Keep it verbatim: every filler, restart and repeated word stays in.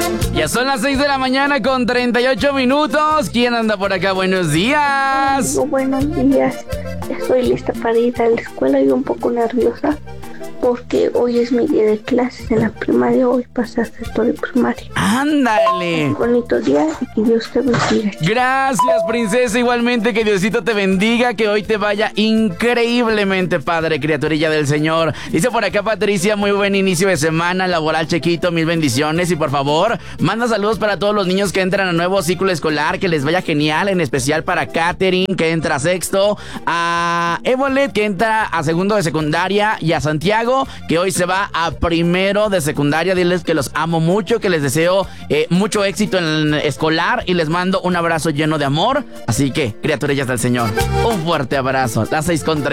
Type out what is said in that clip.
Ya son las seis de la mañana con treinta y ocho minutos. ¿Quién anda por acá? Buenos días. Amigo, buenos días. Estoy lista para ir a la escuela y un poco nerviosa porque hoy es mi día de clases en la primaria. Hoy pasaste todo de primaria. Ándale. Un bonito día y que Dios te bendiga. Gracias, princesa. Igualmente, que Diosito te bendiga, que hoy te vaya increíblemente padre, criaturilla del Señor. Dice por acá Patricia, muy buen inicio de semana laboral, Chequito, mil bendiciones. Y por favor, manda saludos para todos los niños que entran a nuevo ciclo escolar, que les vaya genial, en especial para Katherine, que entra a sexto, a Evolet, que entra a segundo de secundaria, y a Santiago, que hoy se va a primero de secundaria. Diles que los amo mucho, que les deseo eh, mucho éxito en el escolar y les mando un abrazo lleno de amor. Así que, criaturillas del Señor, un fuerte abrazo. Las seis con